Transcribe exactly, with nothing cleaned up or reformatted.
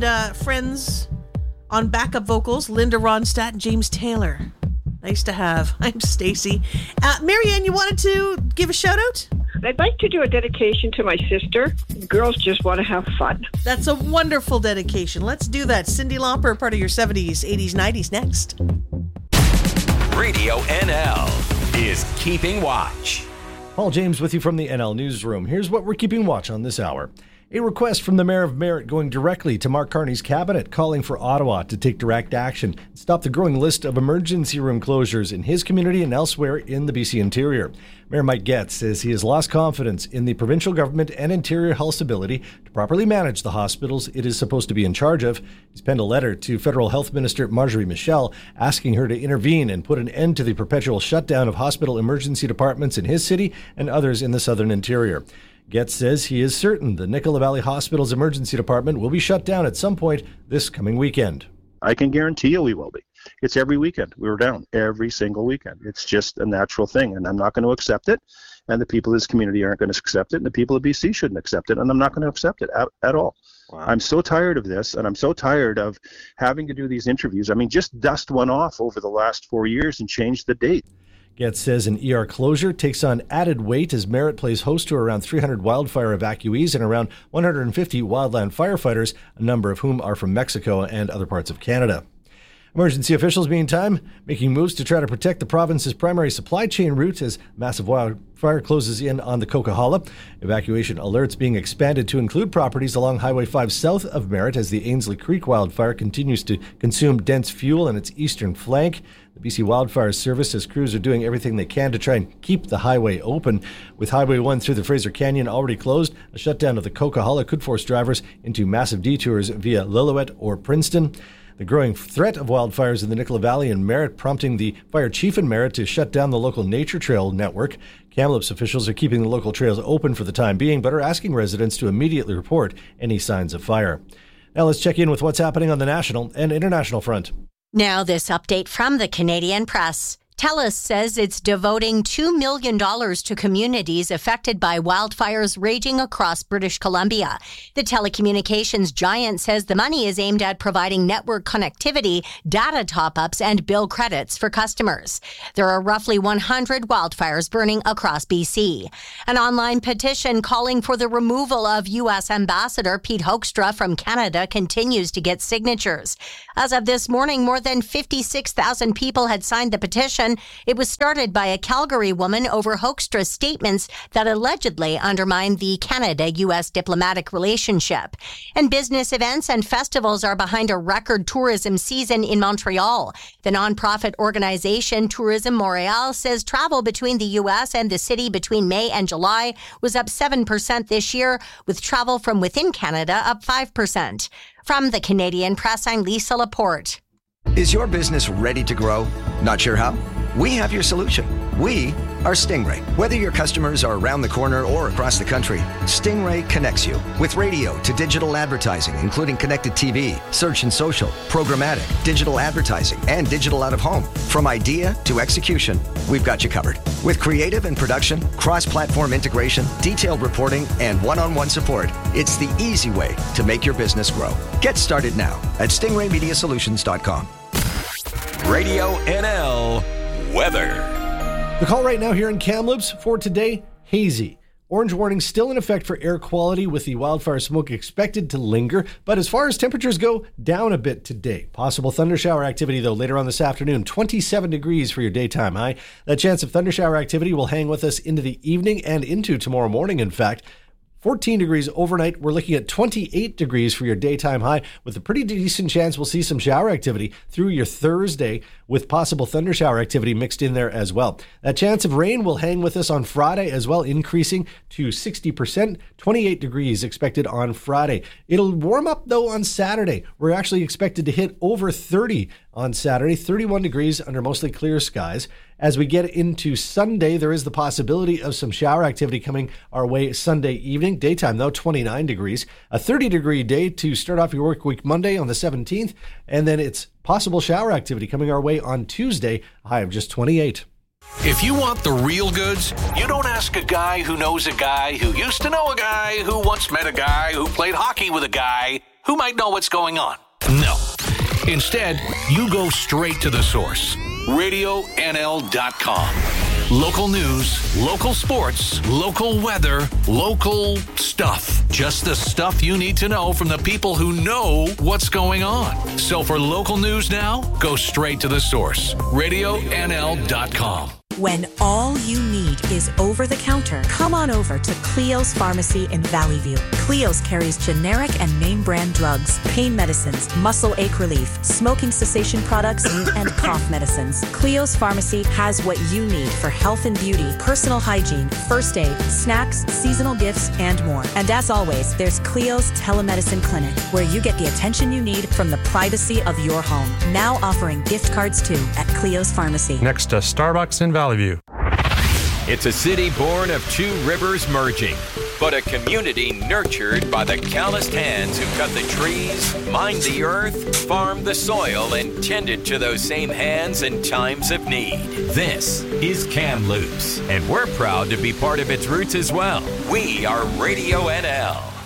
uh, friends on backup vocals, Linda Ronstadt and James Taylor. Nice to have. I'm Stacey. Uh, Marianne, you wanted to give a shout out? I'd like to do a dedication to my sister. Girls just want to have fun. That's a wonderful dedication. Let's do that. Cyndi Lauper, part of your seventies, eighties, nineties next. Radio N L is Keeping Watch. Paul James with you from the N L Newsroom. Here's what we're keeping watch on this hour. A request from the Mayor of Merritt going directly to Mark Carney's cabinet, calling for Ottawa to take direct action and stop the growing list of emergency room closures in his community and elsewhere in the B C interior. Mayor Mike Getz says he has lost confidence in the provincial government and Interior Health's ability to properly manage the hospitals it is supposed to be in charge of. He's penned a letter to Federal Health Minister Marjorie Michel asking her to intervene and put an end to the perpetual shutdown of hospital emergency departments in his city and others in the southern interior. Getz says he is certain the Nicola Valley Hospital's emergency department will be shut down at some point this coming weekend. I can guarantee you we will be. It's every weekend. We were down every single weekend. It's just a natural thing, and I'm not going to accept it, and the people of this community aren't going to accept it, and the people of B C shouldn't accept it, and I'm not going to accept it at, at all. Wow. I'm so tired of this, and I'm so tired of having to do these interviews. I mean, just dust one off over the last four years and change the date. Getz says an E R closure takes on added weight as Merritt plays host to around three hundred wildfire evacuees and around one hundred fifty wildland firefighters, a number of whom are from Mexico and other parts of Canada. Emergency officials, meantime, making moves to try to protect the province's primary supply chain route as massive wildfire closes in on the Coquihalla. Evacuation alerts being expanded to include properties along Highway five south of Merritt as the Ainslie Creek wildfire continues to consume dense fuel in its eastern flank. The B C Wildfire Service says crews are doing everything they can to try and keep the highway open. With Highway one through the Fraser Canyon already closed, a shutdown of the Coquihalla could force drivers into massive detours via Lillooet or Princeton. The growing threat of wildfires in the Nicola Valley and Merritt prompting the fire chief in Merritt to shut down the local nature trail network. Kamloops officials are keeping the local trails open for the time being, but are asking residents to immediately report any signs of fire. Now let's check in with what's happening on the national and international front. Now this update from the Canadian Press. TELUS says it's devoting two million dollars to communities affected by wildfires raging across British Columbia. The telecommunications giant says the money is aimed at providing network connectivity, data top-ups, and bill credits for customers. There are roughly one hundred wildfires burning across B C. An online petition calling for the removal of U S Ambassador Pete Hoekstra from Canada continues to get signatures. As of this morning, more than fifty-six thousand people had signed the petition. It was started by a Calgary woman over Hoekstra's statements that allegedly undermine the Canada-U S diplomatic relationship. And business events and festivals are behind a record tourism season in Montreal. The nonprofit organization Tourism Montréal says travel between the U S and the city between May and July was up seven percent this year, with travel from within Canada up five percent. From the Canadian Press, I'm Lisa Laporte. Is your business ready to grow? Not sure how? We have your solution. We are Stingray. Whether your customers are around the corner or across the country, Stingray connects you with radio to digital advertising, including connected T V, search and social, programmatic, digital advertising, and digital out of home. From idea to execution, we've got you covered. With creative and production, cross-platform integration, detailed reporting, and one-on-one support, it's the easy way to make your business grow. Get started now at stingray media solutions dot com. Radio N L weather. The call right now here in Kamloops for today, hazy. Orange warning still in effect for air quality with the wildfire smoke expected to linger. But as far as temperatures go, down a bit today. Possible thundershower activity, though, later on this afternoon. twenty-seven degrees for your daytime high. That chance of thundershower activity will hang with us into the evening and into tomorrow morning, in fact. fourteen degrees overnight. We're looking at twenty-eight degrees for your daytime high with a pretty decent chance we'll see some shower activity through your Thursday with possible thundershower activity mixed in there as well. That chance of rain will hang with us on Friday as well, increasing to sixty percent. twenty-eight degrees expected on Friday. It'll warm up though on Saturday. We're actually expected to hit over thirty on Saturday, thirty-one degrees under mostly clear skies. As we get into Sunday, there is the possibility of some shower activity coming our way Sunday evening. Daytime, though, twenty-nine degrees. A thirty-degree day to start off your work week Monday on the seventeenth. And then it's possible shower activity coming our way on Tuesday, a high of just twenty-eight. If you want the real goods, you don't ask a guy who knows a guy who used to know a guy who once met a guy who played hockey with a guy. who might know what's going on. No. Instead, you go straight to the source. radio N L dot com. Local news, local sports, local weather, local stuff. Just the stuff you need to know from the people who know what's going on. So for local news now, go straight to the source. radio N L dot com. When all you need is over-the-counter, come on over to Cleo's Pharmacy in Valley View. Cleo's carries generic and name brand drugs, pain medicines, muscle ache relief, smoking cessation products, and cough medicines. Cleo's Pharmacy has what you need for health and beauty, personal hygiene, first aid, snacks, seasonal gifts, and more. And as always, there's Cleo's Telemedicine Clinic, where you get the attention you need from the privacy of your home. Now offering gift cards too at Cleo's Pharmacy. Next to Starbucks in Valley View. It's a city born of two rivers merging, but a community nurtured by the calloused hands who cut the trees, mined the earth, farmed the soil, and tended to those same hands in times of need. This is Kamloops, and we're proud to be part of its roots as well. We are Radio N L.